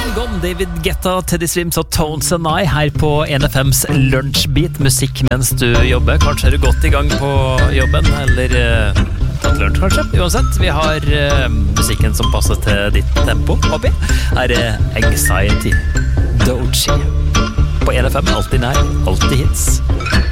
Gone, David Guetta, Teddy Swims og Tones and I her på NFMs lunsjbit. Musikk mens du jobber. Kanskje er du godt i gang på jobben, eller tatt lunsj kanskje. Uansett, vi har musikken som passer til ditt tempo oppi. Her er Anxiety, Doechii. På NFM, alltid nær, alltid hits.